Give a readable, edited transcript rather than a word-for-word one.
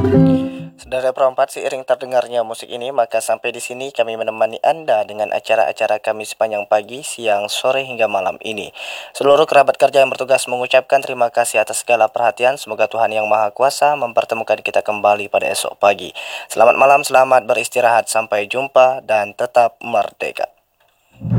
Saudara perempat, seiring terdengarnya musik ini, maka sampai di sini kami menemani Anda dengan acara-acara kami sepanjang pagi, siang, sore hingga malam ini. Seluruh kerabat kerja yang bertugas mengucapkan terima kasih atas segala perhatian. Semoga Tuhan Yang Maha Kuasa mempertemukan kita kembali pada esok pagi. Selamat malam, selamat beristirahat, sampai jumpa dan tetap merdeka.